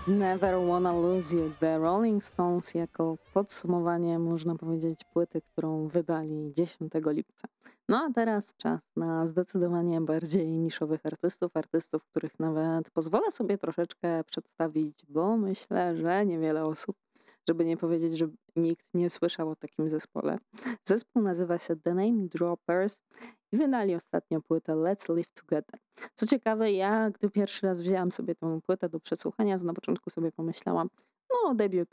Never Wanna Lose You, The Rolling Stones jako podsumowanie, można powiedzieć, płyty, którą wydali 10 lipca. No a teraz czas na zdecydowanie bardziej niszowych artystów, których nawet pozwolę sobie troszeczkę przedstawić, bo myślę, że niewiele osób, żeby nie powiedzieć, że nikt nie słyszał o takim zespole. Zespół nazywa się The Name Droppers i wydali ostatnio płytę Let's Live Together. Co ciekawe, ja gdy pierwszy raz wzięłam sobie tą płytę do przesłuchania, to na początku sobie pomyślałam, no debiut